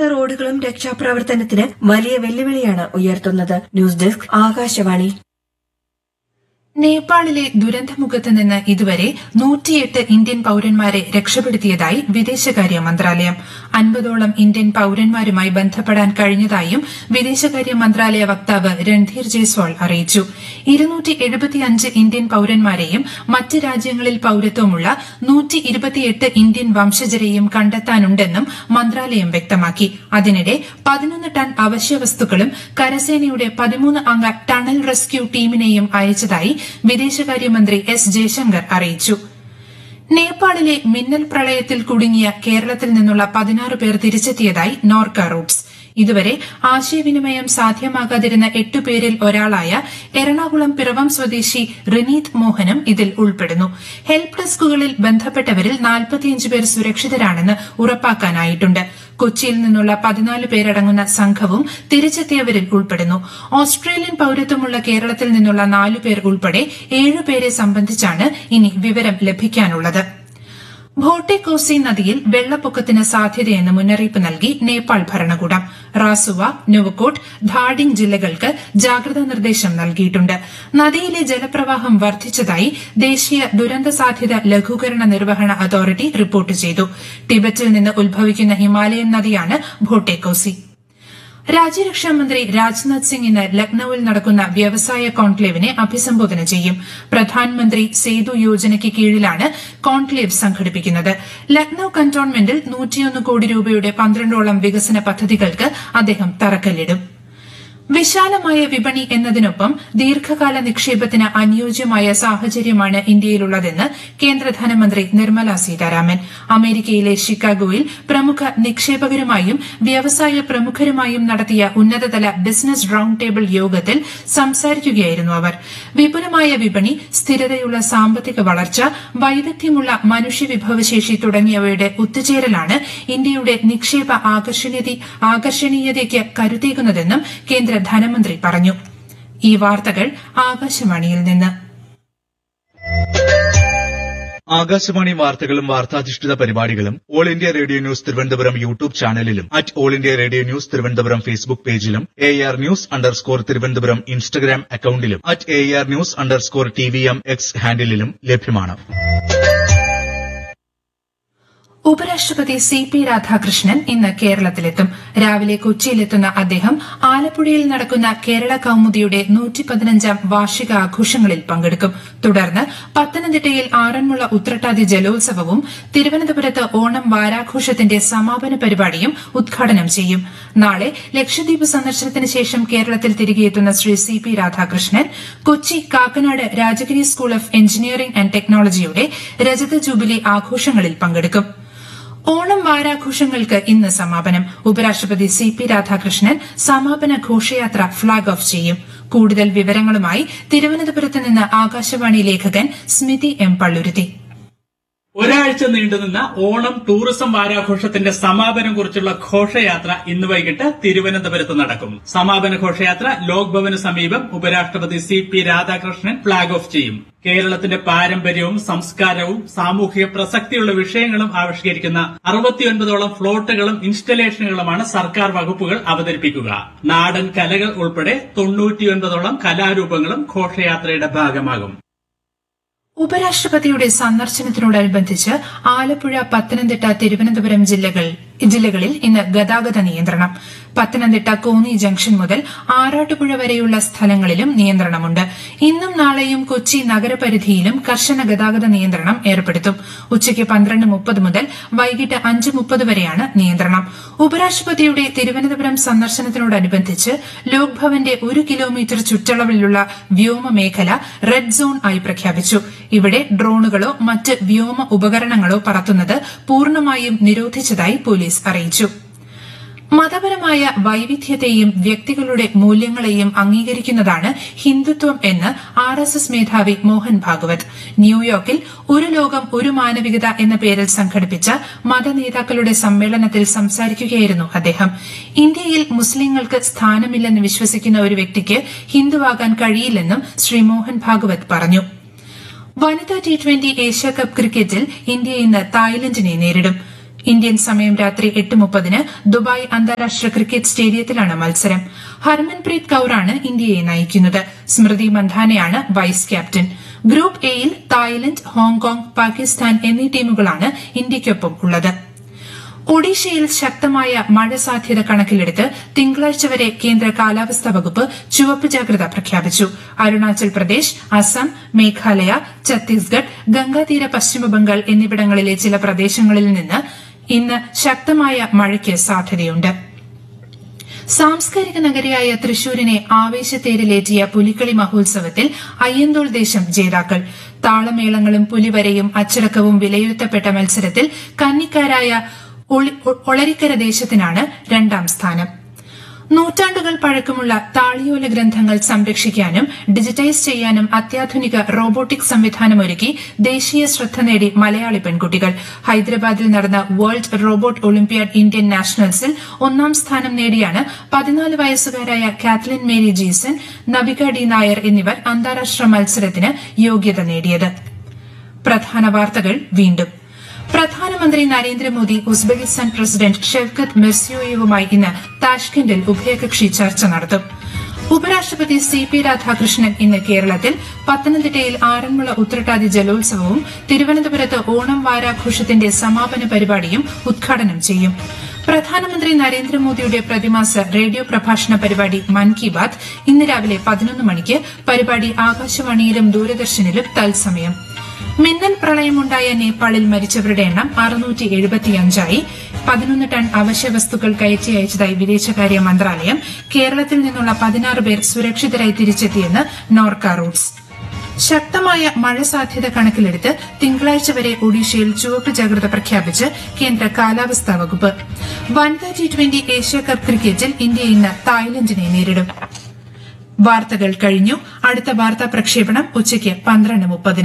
റോഡുകളും രക്ഷാപ്രവർത്തനത്തിന് വലിയ വെല്ലുവിളിയാണ് ഉയർത്തുന്നത്. News desk Akashvani. നേപ്പാളിലെ ദുരന്തമുഖത്ത് നിന്ന് ഇതുവരെ 108 ഇന്ത്യൻ പൌരന്മാരെ രക്ഷപ്പെടുത്തിയതായി വിദേശകാര്യ മന്ത്രാലയം. 50ഓളം ഇന്ത്യൻ പൌരന്മാരുമായി ബന്ധപ്പെടാൻ കഴിഞ്ഞതായും വിദേശകാര്യ മന്ത്രാലയ വക്താവ് രൺധീർ ജയ്സ്വാൾ അറിയിച്ചു. 275 ഇന്ത്യൻ പൌരന്മാരെയും മറ്റ് രാജ്യങ്ങളിൽ പൌരത്വമുള്ള 128 ഇന്ത്യൻ വംശജരെയും കണ്ടെത്താനുണ്ടെന്നും മന്ത്രാലയം വ്യക്തമാക്കി. അതിനിടെ 11 ടൺ അവശ്യവസ്തുക്കളും കരസേനയുടെ 13 അംഗ ടണൽ റെസ്ക്യൂ ടീമിനെയും അയച്ചതായി വിദേശകാര്യമന്ത്രി എസ് ജയശങ്കർ അറിയിച്ചു. നേപ്പാളിലെ മിന്നൽ പ്രളയത്തിൽ കുടുങ്ങിയ കേരളത്തിൽ നിന്നുള്ള 16 പേർ തിരിച്ചെത്തിയതായി നോർക്ക റൂട്ട്സ്. ഇതുവരെ ആശയവിനിമയം സാധ്യമാകാതിരുന്ന 8 പേരിൽ ഒരാളായ എറണാകുളം പിറവം സ്വദേശി റിനീത് മോഹനും ഇതിൽ ഉൾപ്പെടുന്നു. ഹെൽപ്പ് ഡെസ്കുകളിൽ ബന്ധപ്പെട്ടവരിൽ 45 പേർ സുരക്ഷിതരാണെന്ന് ഉറപ്പാക്കാനായിട്ടുണ്ട്. കൊച്ചിയിൽ നിന്നുള്ള 14 പേരടങ്ങുന്ന സംഘവും തിരിച്ചെത്തിയവരിൽ ഉൾപ്പെടുന്നു. ഓസ്ട്രേലിയൻ പൌരത്വമുള്ള കേരളത്തിൽ നിന്നുള്ള 4 പേർ ഉൾപ്പെടെ 7 പേരെ സംബന്ധിച്ചാണ് ഇനി വിവരം ലഭിക്കാനുള്ളത്. ഭോട്ടെ കോസി നദിയിൽ വെള്ളപ്പൊക്കത്തിന് സാധ്യതയെന്ന് മുന്നറിയിപ്പ് നൽകി നേപ്പാൾ ഭരണകൂടം. റാസുവ, നുവക്കോട്ട്, ധാഡിംഗ് ജില്ലകൾക്ക് ജാഗ്രതാ നിർദ്ദേശം നൽകിയിട്ടുണ്ട്. നദിയിലെ ജലപ്രവാഹം വർദ്ധിച്ചതായി ദേശീയ ദുരന്ത സാധ്യത ലഘൂകരണ നിർവഹണ അതോറിറ്റി റിപ്പോർട്ട് ചെയ്തു. ടിബറ്റിൽ നിന്ന് ഉത്ഭവിക്കുന്ന ഹിമാലയൻ നദിയാണ് ഭോട്ടെ കോസി. രാജ്യരക്ഷാമന്ത്രി രാജ്നാഥ് സിംഗ് ഇന്ന് ലക്നൌവിൽ നടക്കുന്ന വ്യവസായ കോൺക്ലേവിനെ അഭിസംബോധന ചെയ്യും. പ്രധാൻമന്ത്രി സേതു യോജനയ്ക്ക് കീഴിലാണ് കോൺക്ലേവ് സംഘടിപ്പിക്കുന്നത്. ലക്നൌ കന്റോൺമെന്റിൽ 101 കോടി രൂപയുടെ 12ഓളം വികസന പദ്ധതികൾക്ക് അദ്ദേഹം തറക്കല്ലിടും. വിശാലമായ വിപണി എന്നതിനൊപ്പം ദീർഘകാല നിക്ഷേപത്തിന് അനുയോജ്യമായ സാഹചര്യമാണ് ഇന്ത്യയിലുള്ളതെന്ന് കേന്ദ്ര ധനമന്ത്രി നിർമ്മല സീതാരാമൻ. അമേരിക്കയിലെ ഷിക്കാഗോയിൽ പ്രമുഖ നിക്ഷേപകരുമായും വ്യവസായ പ്രമുഖരുമായും നടത്തിയ ഉന്നതതല ബിസിനസ് റൌണ്ട് ടേബിൾ യോഗത്തിൽ സംസാരിക്കുകയായിരുന്നു അവർ. വിപുലമായ വിപണി, സ്ഥിരതയുള്ള സാമ്പത്തിക വളർച്ച, വൈദഗ്ധ്യമുള്ള മനുഷ്യവിഭവശേഷി തുടങ്ങിയവയുടെ ഒത്തുചേരലാണ് ഇന്ത്യയുടെ നിക്ഷേപ ആകർഷണീയതയ്ക്ക് കരുത്തേകുന്നതെന്നും കേന്ദ്ര ധനമന്ത്രി പറഞ്ഞു. ഈ വാർത്തകൾ ആകാശവാണിയിൽ നിന്ന്. ആകാശവാണി വാർത്തകളും വാർത്താധിഷ്ഠിത പരിപാടികളും all India radio news Thiruvananthapuram YouTube ചാനലിലും all India radio news Thiruvananthapuram Facebook പേജിലും AR_News_ തിരുവനന്തപുരം ഇൻസ്റ്റഗ്രാം അക്കൌണ്ടിലും AR_News_TVM X ഹാൻഡിലും ലഭ്യമാണ്. ഉപരാഷ്ട്രപതി CP രാധാകൃഷ്ണൻ ഇന്ന് കേരളത്തിലെത്തും. രാവിലെ കൊച്ചിയിലെത്തുന്ന അദ്ദേഹം ആലപ്പുഴയിൽ നടക്കുന്ന കേരള കൌമുദിയുടെ 115ാം വാർഷികാഘോഷങ്ങളിൽ പങ്കെടുക്കും. തുടർന്ന് പത്തനംതിട്ടയിൽ ആറന്മുള ഉത്രട്ടാതി ജലോത്സവവും തിരുവനന്തപുരത്ത് ഓണം വാരാഘോഷത്തിന്റെ സമാപന പരിപാടിയും ഉദ്ഘാടനം ചെയ്യും. നാളെ ലക്ഷദ്വീപ് സന്ദർശനത്തിന് ശേഷം കേരളത്തിൽ തിരികെയെത്തുന്ന Shri CP Radhakrishnan Kochi Kakkanad Rajagiri school of engineering and ടെക്നോളജിയുടെ രജത ജൂബിലി ആഘോഷങ്ങളിൽ പങ്കെടുക്കും. ഓണം വാരാഘോഷങ്ങൾക്ക് ഇന്ന് സമാപനം. ഉപരാഷ്ട്രപതി CP രാധാകൃഷ്ണൻ സമാപന ഘോഷയാത്ര ഫ്ളാഗ് ഓഫ് ചെയ്യും. കൂടുതൽ വിവരങ്ങളുമായി തിരുവനന്തപുരത്ത് നിന്ന് ആകാശവാണി ലേഖകൻ സ്മിതി M. പള്ളുരുത്തി. ഒരാഴ്ച നീണ്ടുനിന്ന ഓണം ടൂറിസം വാരാഘോഷത്തിന്റെ സമാപനം കുറിച്ചുള്ള ഘോഷയാത്ര ഇന്ന് വൈകിട്ട് തിരുവനന്തപുരത്ത് നടക്കും. സമാപന ഘോഷയാത്ര ലോക് ഭവന് സമീപം ഉപരാഷ്ട്രപതി CP രാധാകൃഷ്ണൻ ഫ്ളാഗ് ഓഫ് ചെയ്യും. കേരളത്തിന്റെ പാരമ്പര്യവും സംസ്കാരവും സാമൂഹിക പ്രസക്തിയുള്ള വിഷയങ്ങളും ആവിഷ്കരിക്കുന്ന 69ഓളം ഫ്ലോട്ടുകളും ഇൻസ്റ്റലേഷനുകളുമാണ് സർക്കാർ വകുപ്പുകൾ അവതരിപ്പിക്കുക. നാടൻ കലകൾ ഉൾപ്പെടെ 99ഓളം കലാരൂപങ്ങളും ഘോഷയാത്രയുടെ ഭാഗമാകും. ഉപരാഷ്ട്രപതിയുടെ സന്ദർശനത്തിനോടനുബന്ധിച്ച് ആലപ്പുഴ, പത്തനംതിട്ട, തിരുവനന്തപുരം ജില്ലകളിൽ ഇന്ന് ഗതാഗത നിയന്ത്രണം. പത്തനംതിട്ട കോന്നി ജംഗ്ഷൻ മുതൽ ആറാട്ടുപുഴ വരെയുള്ള സ്ഥലങ്ങളിലും നിയന്ത്രണമുണ്ട്. ഇന്നും നാളെയും കൊച്ചി നഗരപരിധിയിലും കർശന ഗതാഗത നിയന്ത്രണം ഏർപ്പെടുത്തും. ഉച്ചയ്ക്ക് 12:30 മുതൽ വൈകിട്ട് 5:30 വരെയാണ് നിയന്ത്രണം. ഉപരാഷ്ട്രപതിയുടെ തിരുവനന്തപുരം സന്ദർശനത്തിനോടനുബന്ധിച്ച് ലോക് ഭവന്റെ 1 കിലോമീറ്റർ ചുറ്റളവിലുള്ള വ്യോമമേഖല റെഡ് സോൺ ആയി പ്രഖ്യാപിച്ചു. ഇവിടെ ഡ്രോണുകളോ മറ്റ് വ്യോമ ഉപകരണങ്ങളോ പറത്തുന്നത് പൂർണ്ണമായും നിരോധിച്ചതായി പോലീസ് അറിയിച്ചു. മതപരമായ വൈവിധ്യത്തെയും വ്യക്തികളുടെ മൂല്യങ്ങളെയും അംഗീകരിക്കുന്നതാണ് ഹിന്ദുത്വം എന്ന് RSS മേധാവി മോഹൻ ഭാഗവത്. ന്യൂയോർക്കിൽ ഒരു ലോകം ഒരു മാനവികത എന്ന പേരിൽ സംഘടിപ്പിച്ച മതനേതാക്കളുടെ സമ്മേളനത്തിൽ സംസാരിക്കുകയായിരുന്നു അദ്ദേഹം. ഇന്ത്യയിൽ മുസ്ലിങ്ങൾക്ക് സ്ഥാനമില്ലെന്ന് വിശ്വസിക്കുന്ന ഒരു വ്യക്തിക്ക് ഹിന്ദുവാകാൻ കഴിയില്ലെന്നും ശ്രീ മോഹൻ ഭാഗവത് പറഞ്ഞു. വനിതാ T20 ഏഷ്യാകപ്പ് ക്രിക്കറ്റിൽ ഇന്ത്യ ഇന്ന് തായ്ലൻഡിനെ നേരിടും. ഇന്ത്യൻ സമയം രാത്രി 8:30 ദുബായ് അന്താരാഷ്ട്ര ക്രിക്കറ്റ് സ്റ്റേഡിയത്തിലാണ് മത്സരം. ഹർമൻപ്രീത് കൌറാണ് ഇന്ത്യയെ നയിക്കുന്നത്. സ്മൃതി മന്ധാനയാണ് വൈസ് ക്യാപ്റ്റൻ. ഗ്രൂപ്പ് എയിൽ തായ്ലൻഡ്, ഹോങ്കോങ്, പാകിസ്ഥാൻ എന്നീ ടീമുകളാണ് ഇന്ത്യയ്ക്കൊപ്പം ഉള്ളത്. ഒഡീഷയിൽ ശക്തമായ മഴ സാധ്യത കണക്കിലെടുത്ത് തിങ്കളാഴ്ച വരെ കേന്ദ്ര കാലാവസ്ഥാ വകുപ്പ് ചുവപ്പ് ജാഗ്രത പ്രഖ്യാപിച്ചു. അരുണാചൽ പ്രദേശ്, അസം, മേഘാലയ, ഛത്തീസ്ഗഡ്, ഗംഗാതീര പശ്ചിമബംഗാൾ എന്നിവിടങ്ങളിലെ ചില പ്രദേശങ്ങളിൽ നിന്ന് ഇന്ന് ശക്തമായ മഴയ്ക്ക് സാധ്യതയുണ്ട്. സാംസ്കാരിക നഗരിയായ തൃശൂരിനെ ആവേശത്തേരിലേറ്റിയ പുലിക്കളി മഹോത്സവത്തിൽ അയ്യന്തോൾ ദേശം ജേതാക്കൾ. താളമേളങ്ങളും പുലിവരയും അച്ചടക്കവും വിലയിരുത്തപ്പെട്ട മത്സരത്തിൽ കന്നിക്കാരായ ഒളരിക്കര ദേശത്തിനാണ് രണ്ടാം സ്ഥാനം. നൂറ്റാണ്ടുകൾ പഴക്കമുള്ള താളിയോല ഗ്രന്ഥങ്ങൾ സംരക്ഷിക്കാനും ഡിജിറ്റൈസ് ചെയ്യാനും അത്യാധുനിക റോബോട്ടിക് സംവിധാനമൊരുക്കി ദേശീയ ശ്രദ്ധ നേടി മലയാളി പെൺകുട്ടികൾ. ഹൈദരാബാദിൽ നടന്ന വേൾഡ് റോബോട്ട് ഒളിമ്പ്യാഡ് ഇന്ത്യൻ നാഷണൽസിൽ ഒന്നാം സ്ഥാനം നേടിയാണ് 14 വയസ്സുകാരായ Cathleen Mary Jeeson, Navika D Nair എന്നിവർ അന്താരാഷ്ട്ര മത്സരത്തിന് യോഗ്യത നേടിയത്. പ്രധാന വാർത്തകൾ വീണ്ടും. പ്രധാനമന്ത്രി നരേന്ദ്രമോദി ഉസ്ബെക്കിസ്ഥാൻ പ്രസിഡന്റ് ഷെവ്കത്ത് മിർസിയോയേവുമായി ഇന്ന് താഷ്കെന്റിൽ ഉഭയകക്ഷി ചർച്ച നടത്തും. ഉപരാഷ്ട്രപതി CP രാധാകൃഷ്ണൻ ഇന്ന് കേരളത്തിൽ പത്തനംതിട്ടയിൽ ആറന്മുള ഉത്രട്ടാതി ജലോത്സവവും തിരുവനന്തപുരത്ത് ഓണം വാരാഘോഷത്തിന്റെ സമാപന പരിപാടിയും ഉദ്ഘാടനം ചെയ്യും. പ്രധാനമന്ത്രി നരേന്ദ്രമോദിയുടെ പ്രതിമാസ റേഡിയോ പ്രഭാഷണ പരിപാടി മൻ കി ബാത് ഇന്ന് രാവിലെ 11 മണിക്ക് പരിപാടി ആകാശവാണിയിലും ദൂരദർശനിലും തത്സമയം. മിന്നൽ പ്രളയമുണ്ടായ നേപ്പാളിൽ മരിച്ചവരുടെ എണ്ണം 675ആയി. 11 ടൺ അവശ്യ വസ്തുക്കൾ കയറ്റി അയച്ചതായി വിദേശകാര്യ മന്ത്രാലയം. കേരളത്തിൽ നിന്നുള്ള 16 പേർ സുരക്ഷിതരായി തിരിച്ചെത്തിയെന്ന് നോർക്ക റൂട്ട്സ്. ശക്തമായ മഴ സാധ്യത കണക്കിലെടുത്ത് തിങ്കളാഴ്ച വരെ ഒഡീഷയിൽ ചുവപ്പ് ജാഗ്രത പ്രഖ്യാപിച്ച് കേന്ദ്ര കാലാവസ്ഥാ വകുപ്പ്. വനിതാ T20 ഏഷ്യാകപ്പ് ക്രിക്കറ്റിൽ ഇന്ത്യ ഇന്ന് തായ്ലൻഡിനെ നേരിടും. വാർത്തകൾ കഴിഞ്ഞു. അടുത്ത വാർത്താ പ്രക്ഷേപണം ഉച്ചയ്ക്ക് 12:30.